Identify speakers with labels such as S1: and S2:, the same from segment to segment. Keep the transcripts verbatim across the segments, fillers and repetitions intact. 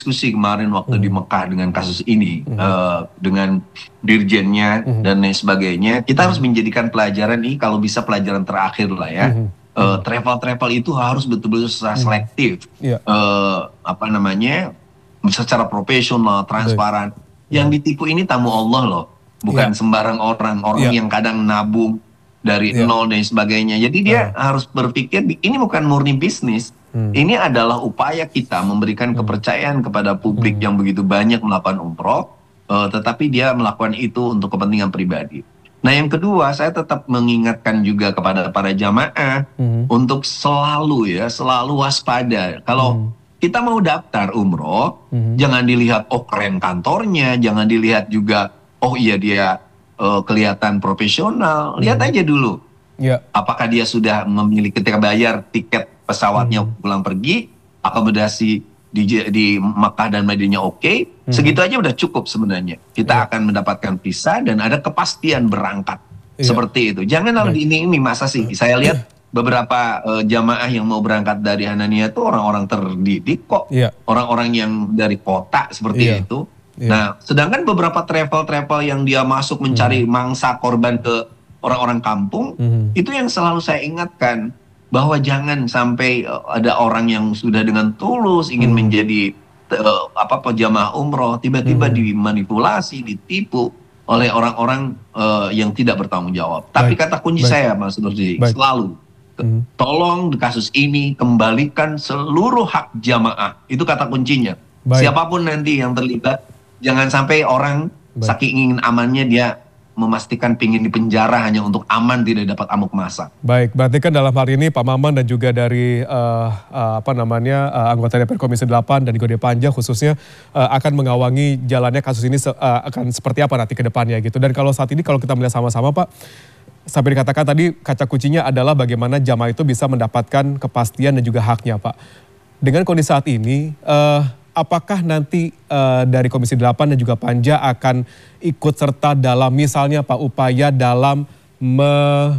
S1: diskusi kemarin waktu di
S2: Mhm.
S1: Mekah dengan kasus ini,
S2: Mhm.
S1: eee, dengan dirjennya
S2: Mhm.
S1: dan lain sebagainya, kita harus
S2: Mhm.
S1: menjadikan pelajaran ini kalau bisa pelajaran terakhir lah ya.
S2: Mhm.
S1: Eee,
S2: Mhm.
S1: travel-travel itu harus betul-betul secara
S2: Mhm.
S1: selektif,
S2: Iya.
S1: eee, apa namanya, secara profesional,
S2: Baik.
S1: transparan.
S2: Mhm.
S1: Yang ditipu ini tamu Allah loh, bukan
S2: Iya.
S1: sembarang orang. Orang
S2: Iya.
S1: yang kadang nabung dari
S2: Iya.
S1: nol dan sebagainya. Jadi dia
S2: Heeh.
S1: harus berpikir ini bukan murni bisnis,
S2: Mmm.
S1: ini adalah upaya kita memberikan
S2: Mhm.
S1: kepercayaan kepada publik
S2: Mhm.
S1: yang begitu banyak melakukan umroh, eee, tetapi dia melakukan itu untuk kepentingan pribadi. Nah yang kedua, saya tetap mengingatkan juga kepada para jamaah
S2: Mhm.
S1: untuk selalu ya, selalu waspada. Kalau
S2: Mhm.
S1: kita mau daftar umroh,
S2: Mhm.
S1: jangan dilihat, oh keren kantornya, jangan dilihat juga, oh iya dia, eee, kelihatan profesional. Lihat
S2: Mhm.
S1: aja dulu,
S2: Iya.
S1: apakah dia sudah memiliki ketika bayar tiket pesawatnya
S2: Mhm.
S1: pulang pergi, akomodasi di je di Makkah dan Madinah oke,
S2: Mhm.
S1: segitu aja udah cukup sebenarnya. Kita
S2: Iya.
S1: akan mendapatkan visa dan ada kepastian berangkat,
S2: Iya.
S1: seperti itu. Jangan lalu
S2: Baik.
S1: diiming-iming, masa sih saya lihat beberapa, eee, jamaah yang mau berangkat dari Hanania itu orang-orang terdidik kok,
S2: Iya.
S1: orang-orang yang dari kota seperti
S2: Iya.
S1: itu.
S2: Iya.
S1: Nah, sedangkan beberapa travel-travel yang dia masuk mencari
S2: Mhm.
S1: mangsa korban ke orang-orang kampung,
S2: Mhm.
S1: itu yang selalu saya ingatkan, bahwa jangan sampai, eee, ada orang yang sudah dengan tulus ingin
S2: Mhm.
S1: menjadi, eee, apa, pejamaah umroh, tiba-tiba
S2: Mhm.
S1: dimanipulasi, ditipu oleh orang-orang, eee, yang tidak bertanggung jawab. Tapi
S2: Baik.
S1: kata kunci
S2: Baik.
S1: saya Mas Nursi,
S2: Baik.
S1: selalu,
S2: Mhm.
S1: tolong di kasus ini kembalikan seluruh hak jamaah, itu kata kuncinya.
S2: Baik.
S1: Siapapun nanti yang terlibat, jangan sampai orang
S2: Baik.
S1: saking ingin amannya dia memastikan pingin dipenjara hanya untuk aman tidak dapat amuk massa.
S2: Baik, berarti kan dalam hal ini Pak Maman dan juga dari, eee eee, apa namanya, eee, anggota D P R Komisi delapan dan juga Panja khususnya, eee, akan mengawangi jalannya kasus ini se eee, akan seperti apa nanti ke depannya gitu. Dan kalau saat ini kalau kita melihat sama-sama Pak, sampai dikatakan tadi kata kuncinya adalah bagaimana jamaah itu bisa mendapatkan kepastian dan juga haknya Pak. Dengan kondisi saat ini, eee, apakah nanti, eee, dari Komisi delapan dan juga Panja akan ikut serta dalam misalnya Pak, upaya dalam me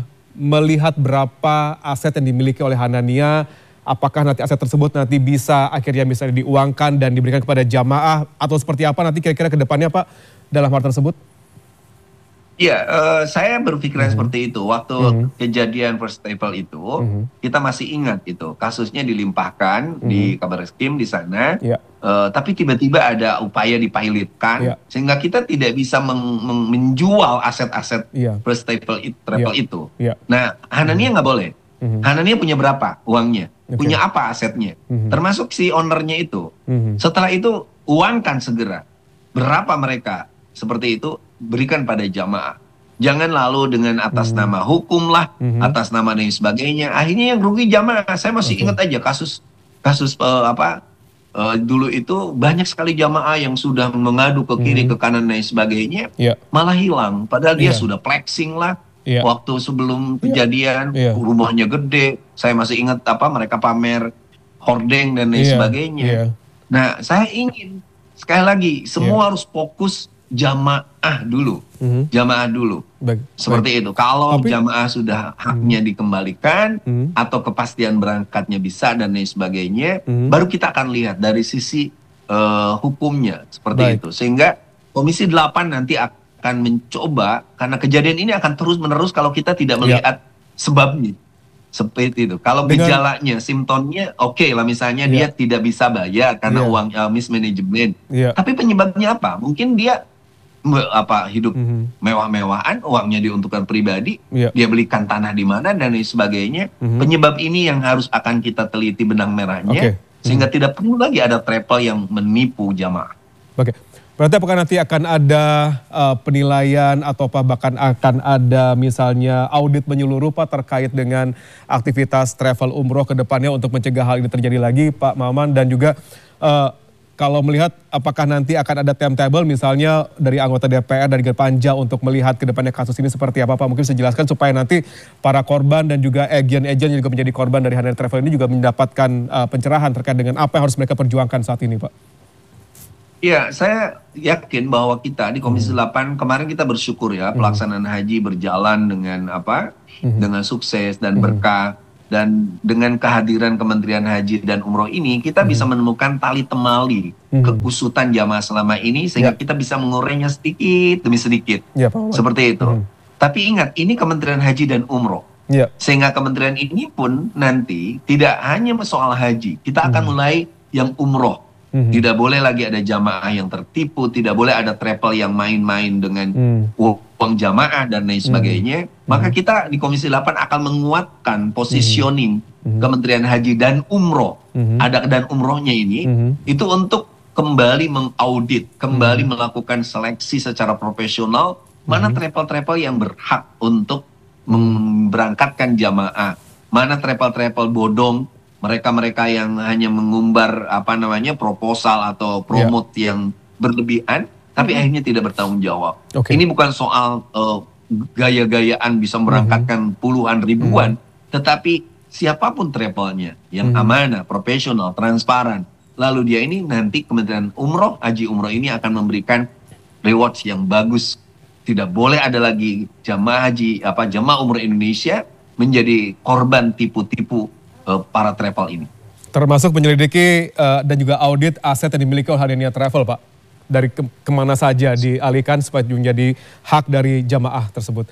S2: melihat berapa aset yang dimiliki oleh Hanania, apakah nanti aset tersebut nanti bisa akhirnya misalnya diuangkan dan diberikan kepada jamaah atau seperti apa nanti kira-kira ke depannya Pak, dalam hal tersebut?
S1: Iya, eee, saya berpikiran
S2: Mhm.
S1: seperti itu. Waktu
S2: Mhm.
S1: kejadian First Travel itu,
S2: Mhm.
S1: kita masih ingat itu, kasusnya dilimpahkan
S2: Mhm.
S1: di Kabarreskrim di sana,
S2: Iya.
S1: eee, tapi tiba-tiba ada upaya dipilotkan,
S2: Iya.
S1: sehingga kita tidak bisa meng meng menjual aset-aset
S2: Iya.
S1: First Travel it
S2: Iya.
S1: Travel itu.
S2: Iya.
S1: Nah,
S2: Mhm.
S1: Hanania nggak boleh.
S2: Mhm.
S1: Hanania punya berapa uangnya?
S2: Oke.
S1: Punya apa asetnya?
S2: Mhm.
S1: Termasuk si owner-nya itu.
S2: Mhm.
S1: Setelah itu, uangkan segera. Berapa mereka? Seperti itu, berikan pada jamaah. Jangan lalu dengan atas
S2: Mmm.
S1: nama hukum lah,
S2: Mhm.
S1: atas nama dan sebagainya, akhirnya yang rugi jamaah. Saya masih
S2: Oke.
S1: ingat aja kasus kasus, eee, apa, eee, dulu itu banyak sekali jamaah yang sudah mengadu ke kiri,
S2: Mhm.
S1: ke kanan dan sebagainya,
S2: Iya.
S1: malah hilang. Padahal dia
S2: Iya.
S1: sudah flexing lah,
S2: Iya.
S1: waktu sebelum
S2: Iya.
S1: kejadian,
S2: Iya.
S1: rumahnya gede. Saya masih ingat apa, mereka pamer hordeng dan lain
S2: Iya.
S1: sebagainya.
S2: Iya.
S1: Nah, saya ingin sekali lagi
S2: Iya.
S1: semua harus fokus jamaah dulu,
S2: Mhm.
S1: jamaah dulu.
S2: Baik.
S1: Seperti
S2: Baik.
S1: itu. Kalau
S2: Tapi
S1: jamaah sudah
S2: Mhm.
S1: haknya dikembalikan
S2: Mhm.
S1: atau kepastian berangkatnya bisa dan lain sebagainya,
S2: Mhm.
S1: baru kita akan lihat dari sisi, eee, hukumnya seperti
S2: Baik.
S1: itu. Sehingga Komisi delapan nanti akan mencoba, karena kejadian ini akan terus-menerus kalau kita tidak
S2: Iya.
S1: melihat sebabnya. Seperti itu. Kalau
S2: Dengan
S1: gejalanya, simptomnya oke lah, misalnya dia
S2: Iya.
S1: tidak bisa bayar karena
S2: Iya.
S1: uang, eee, mismanagement.
S2: Iya.
S1: Tapi penyebabnya apa? Mungkin dia me apa, hidup
S2: Mhm.
S1: mewah-mewahan, uangnya diuntukkan pribadi,
S2: Iya.
S1: dia belikan tanah di mana dan lain sebagainya.
S2: Mhm.
S1: Penyebab ini yang harus akan kita teliti benang merahnya,
S2: Oke.
S1: sehingga
S2: Mhm.
S1: tidak perlu lagi ada travel yang menipu jamaah.
S2: Oke. Berarti apakah nanti akan ada, eee, penilaian atau apa bahkan akan ada misalnya audit menyeluruh Pak terkait dengan aktivitas travel umroh ke depannya untuk mencegah hal ini terjadi lagi Pak Maman? Dan juga, eee, kalau melihat apakah nanti akan ada timetable misalnya dari anggota D P R dan juga Panja untuk melihat ke depannya kasus ini seperti apa Pak? Mungkin bisa jelaskan supaya nanti para korban dan juga agen-agen yang juga menjadi korban dari Hanania Travel ini juga mendapatkan, eee, pencerahan terkait dengan apa yang harus mereka perjuangkan saat ini Pak?
S1: Iya, saya yakin bahwa kita di Komisi
S2: Mhm.
S1: delapan kemarin kita bersyukur ya
S2: Mhm.
S1: pelaksanaan haji berjalan dengan apa,
S2: Mhm.
S1: dengan sukses dan
S2: Mhm.
S1: berkah. Dan dengan kehadiran Kementerian Haji dan Umroh ini, kita hmm. bisa menemukan tali temali hmm. kekusutan jamaah selama ini, sehingga ya. kita bisa mengurainya sedikit demi sedikit. Ya, seperti itu. Hmm. Tapi ingat, ini Kementerian Haji dan Umroh. Ya. Sehingga kementerian ini pun nanti tidak hanya soal haji. Kita akan hmm. mulai yang umroh. Hmm. Tidak boleh lagi ada jamaah yang tertipu, tidak boleh ada travel yang main-main dengan hmm. uang jamaah dan lain sebagainya. Hmm. Maka kita di Komisi delapan akan menguatkan positioning hmm. Kementerian Haji dan Umroh. Hmm. Ada dan umrohnya ini hmm. itu untuk kembali mengaudit, kembali hmm. melakukan seleksi secara profesional mana hmm. travel-travel yang berhak untuk memberangkatkan jamaah, mana travel-travel bodong, mereka-mereka yang hanya mengumbar apa namanya proposal atau promote yeah. yang berlebihan, tapi mm-hmm. akhirnya tidak bertanggung jawab. Okay. Ini bukan soal uh, gaya-gayaan bisa berangkatkan mm-hmm. puluhan ribuan, mm-hmm. tetapi siapapun travelnya yang mm-hmm. amanah, profesional, transparan, lalu dia ini nanti Kementerian Umroh, Haji Umroh ini akan memberikan rewards yang bagus. Tidak boleh ada lagi jamaah haji apa jamaah umroh Indonesia menjadi korban tipu-tipu uh, para travel ini.
S2: Termasuk menyelidiki uh, dan juga audit aset yang dimiliki oleh Hanania Travel, Pak. Dari ke kemana saja dialihkan supaya menjadi hak dari jamaah tersebut.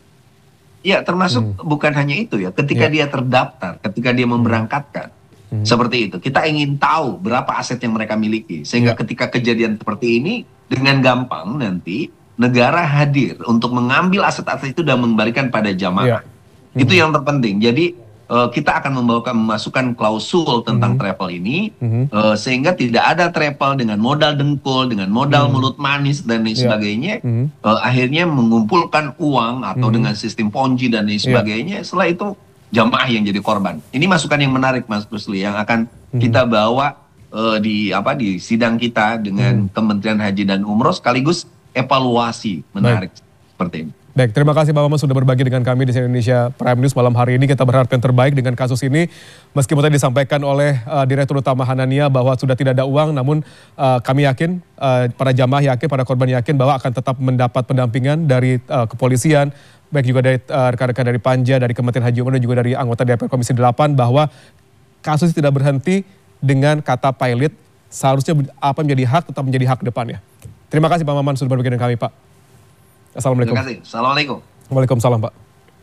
S1: Ya, termasuk hmm. bukan hanya itu ya. Ketika ya. dia terdaftar, ketika dia memberangkatkan, hmm. seperti itu. Kita ingin tahu berapa aset yang mereka miliki. Sehingga ya. ketika kejadian seperti ini, dengan gampang nanti negara hadir untuk mengambil aset-aset itu dan mengembalikan pada jamaah. Ya. Itu mm-hmm. yang terpenting. Jadi uh, kita akan membawakan memasukkan klausul tentang mm-hmm. travel ini mm-hmm. uh, sehingga tidak ada travel dengan modal dengkul, dengan modal mm-hmm. mulut manis dan lain yeah. sebagainya. Mm-hmm. uh, akhirnya mengumpulkan uang atau mm-hmm. dengan sistem ponzi dan lain sebagainya. Yeah. Setelah itu jamaah yang jadi korban. Ini masukan yang menarik, Mas Rusli, yang akan mm-hmm. kita bawa uh, di apa di sidang kita dengan mm-hmm. Kementerian Haji dan Umroh sekaligus evaluasi menarik. Baik. Seperti ini.
S2: Baik, terima kasih Pak Maman sudah berbagi dengan kami di C N N Indonesia Prime News malam hari ini. Kita berharap yang terbaik dengan kasus ini. Meskipun tadi disampaikan oleh uh, Direktur Utama Hanania bahwa sudah tidak ada uang, namun uh, kami yakin, uh, para jamaah yakin, para korban yakin bahwa akan tetap mendapat pendampingan dari uh, kepolisian, baik juga dari rekan-rekan uh, dari Panja, dari Kementerian Haji Umroh dan juga dari anggota D P R Komisi delapan, bahwa kasus tidak berhenti dengan kata pilot. Seharusnya apa menjadi hak tetap menjadi hak depannya. Terima kasih Pak Maman sudah berbagi dengan kami, Pak. Assalamualaikum.
S1: Terima kasih. Assalamualaikum.
S2: Waalaikumsalam, Pak.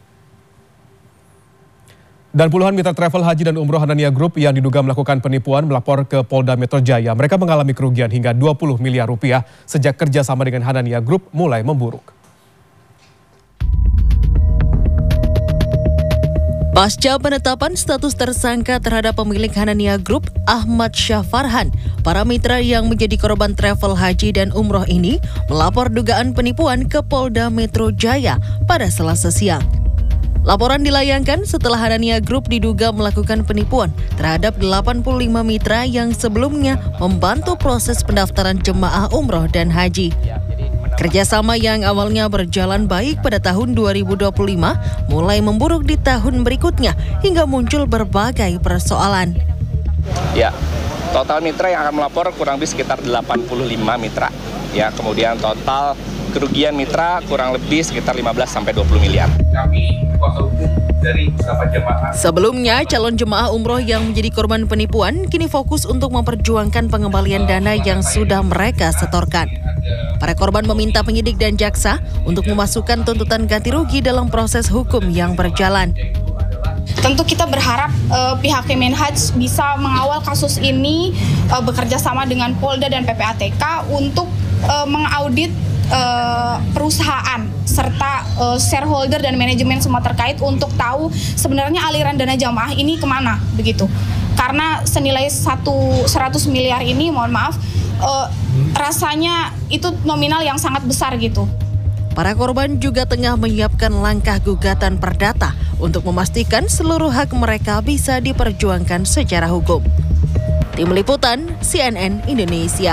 S2: Dan puluhan mitra travel haji dan umroh Hanania Group yang diduga melakukan penipuan melapor ke Polda Metro Jaya. Mereka mengalami kerugian hingga dua puluh miliar rupiah sejak kerjasama dengan Hanania Group mulai memburuk.
S3: Pasca penetapan status tersangka terhadap pemilik Hanania Group, Ahmad Syah Farhan, para mitra yang menjadi korban travel haji dan umroh ini melapor dugaan penipuan ke Polda Metro Jaya pada Selasa siang. Laporan dilayangkan setelah Hanania Group diduga melakukan penipuan terhadap delapan puluh lima mitra yang sebelumnya membantu proses pendaftaran jemaah umroh dan haji. Kerjasama yang awalnya berjalan baik pada tahun dua ribu dua puluh lima mulai memburuk di tahun berikutnya hingga muncul berbagai persoalan.
S4: Ya, total mitra yang akan melapor kurang lebih sekitar delapan puluh lima mitra. Ya, kemudian total kerugian mitra kurang lebih sekitar lima belas sampai dua puluh miliar. Kami kuasa hukum dari beberapa jemaah.
S3: Sebelumnya, calon jemaah umroh yang menjadi korban penipuan kini fokus untuk memperjuangkan pengembalian dana yang sudah mereka setorkan. Para korban meminta penyidik dan jaksa untuk memasukkan tuntutan ganti rugi dalam proses hukum yang berjalan.
S5: Tentu kita berharap uh, pihak Kemenhaj bisa mengawal kasus ini uh, bekerja sama dengan Polda dan P P A T K untuk uh, mengaudit uh, perusahaan serta uh, shareholder dan manajemen semua terkait untuk tahu sebenarnya aliran dana jamaah ini kemana begitu. Karena senilai satu, seratus miliar ini, mohon maaf, uh, rasanya itu nominal yang sangat besar gitu.
S3: Para korban juga tengah menyiapkan langkah gugatan perdata untuk memastikan seluruh hak mereka bisa diperjuangkan secara hukum. Tim Liputan C N N Indonesia.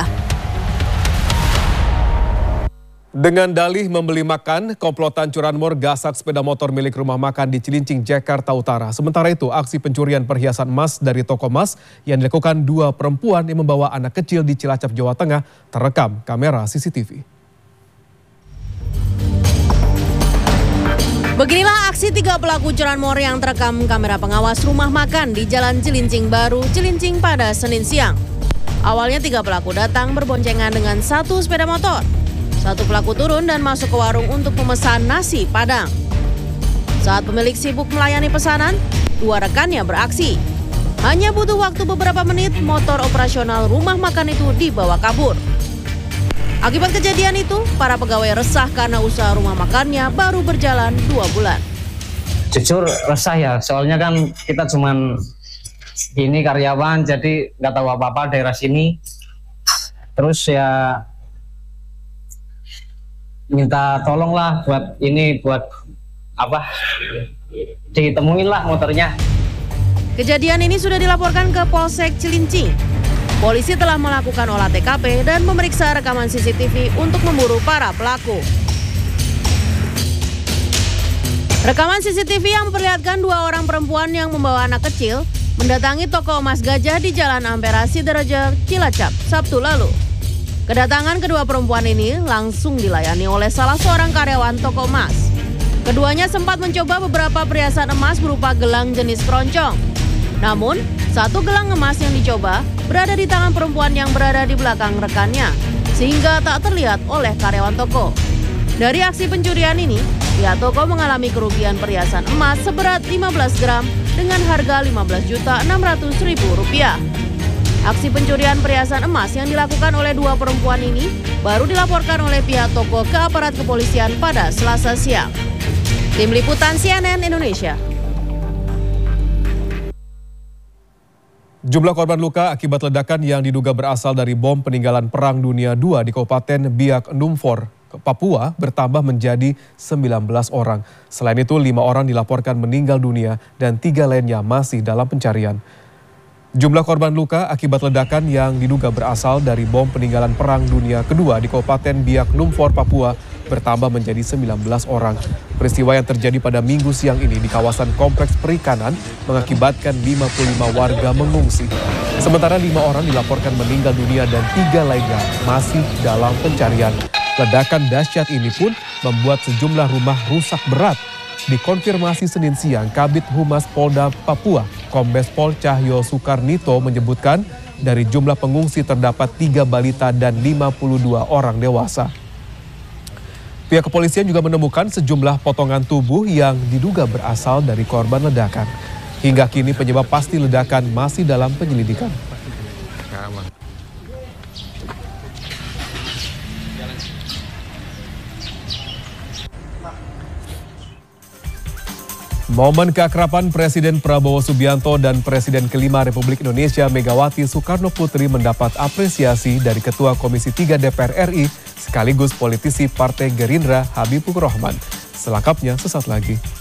S2: Dengan dalih membeli makan, komplotan curanmor gasak sepeda motor milik rumah makan di Cilincing, Jakarta Utara. Sementara itu, aksi pencurian perhiasan emas dari toko emas yang dilakukan dua perempuan yang membawa anak kecil di Cilacap, Jawa Tengah terekam kamera C C T V.
S3: Beginilah aksi tiga pelaku curanmor yang terekam kamera pengawas rumah makan di Jalan Cilincing Baru, Cilincing pada Senin siang. Awalnya tiga pelaku datang berboncengan dengan satu sepeda motor. Satu pelaku turun dan masuk ke warung untuk memesan nasi Padang. Saat pemilik sibuk melayani pesanan, dua rekannya beraksi. Hanya butuh waktu beberapa menit, motor operasional rumah makan itu dibawa kabur. Akibat kejadian itu, para pegawai resah karena usaha rumah makannya baru berjalan dua bulan.
S6: Jujur resah ya, soalnya kan kita cuman ini karyawan, jadi nggak tahu apa-apa daerah sini. Terus ya minta tolong lah buat ini, buat apa, ditemuin lah motornya.
S3: Kejadian ini sudah dilaporkan ke Polsek Cilincing. Polisi telah melakukan olah T K P dan memeriksa rekaman C C T V untuk memburu para pelaku. Rekaman C C T V yang memperlihatkan dua orang perempuan yang membawa anak kecil mendatangi toko emas Gajah di Jalan Ampera Sidoarjo, Cilacap, Sabtu lalu. Kedatangan kedua perempuan ini langsung dilayani oleh salah seorang karyawan toko emas. Keduanya sempat mencoba beberapa perhiasan emas berupa gelang jenis keroncong. Namun, satu gelang emas yang dicoba berada di tangan perempuan yang berada di belakang rekannya, sehingga tak terlihat oleh karyawan toko. Dari aksi pencurian ini, pihak toko mengalami kerugian perhiasan emas seberat lima belas gram dengan harga lima belas juta enam ratus ribu rupiah. Aksi pencurian perhiasan emas yang dilakukan oleh dua perempuan ini baru dilaporkan oleh pihak toko ke aparat kepolisian pada Selasa siang. Tim Liputan C N N Indonesia.
S2: Jumlah korban luka akibat ledakan yang diduga berasal dari bom peninggalan Perang Dunia dua di Kabupaten Biak Numfor, Papua bertambah menjadi sembilan belas orang. Selain itu, lima orang dilaporkan meninggal dunia dan tiga lainnya masih dalam pencarian. Jumlah korban luka akibat ledakan yang diduga berasal dari bom peninggalan Perang Dunia kedua di Kabupaten Biak Numfor, Papua bertambah menjadi sembilan belas orang. Peristiwa yang terjadi pada Minggu siang ini di kawasan Kompleks Perikanan mengakibatkan lima puluh lima warga mengungsi. Sementara lima orang dilaporkan meninggal dunia dan tiga lainnya masih dalam pencarian. Ledakan dahsyat ini pun membuat sejumlah rumah rusak berat. Dikonfirmasi Senin siang, Kabid Humas Polda Papua, Kombes Pol Cahyo Soekarnito menyebutkan dari jumlah pengungsi terdapat tiga balita dan lima puluh dua orang dewasa. Pihak kepolisian juga menemukan sejumlah potongan tubuh yang diduga berasal dari korban ledakan. Hingga kini penyebab pasti ledakan masih dalam penyelidikan. Momen keakraban Presiden Prabowo Subianto dan Presiden kelima Republik Indonesia Megawati Soekarno Putri mendapat apresiasi dari Ketua Komisi tiga D P R R I sekaligus politisi Partai Gerindra Habibur Rahman. Selengkapnya sesaat lagi.